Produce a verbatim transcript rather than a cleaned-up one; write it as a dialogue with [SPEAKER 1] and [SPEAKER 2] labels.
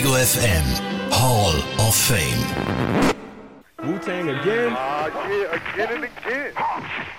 [SPEAKER 1] Radio F M Hall of Fame.
[SPEAKER 2] Wu-Tang again?
[SPEAKER 3] Ah, uh, yeah, again and again.